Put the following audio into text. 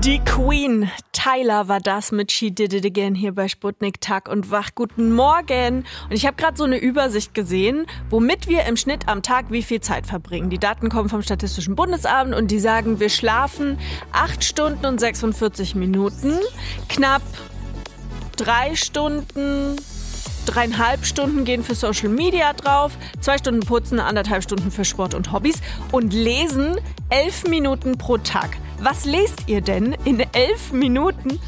Die Queen, Tyler war das mit She Did It Again hier bei Sputnik Tag und Wach. Guten Morgen. Und ich habe gerade so eine Übersicht gesehen, womit wir im Schnitt am Tag wie viel Zeit verbringen. Die Daten kommen vom Statistischen Bundesamt und die sagen, wir schlafen 8 Stunden und 46 Minuten, knapp 3 Stunden, 3,5 Stunden gehen für Social Media drauf, 2 Stunden putzen, 1,5 Stunden für Sport und Hobbys und lesen 11 Minuten pro Tag. Was lest ihr denn in 11 Minuten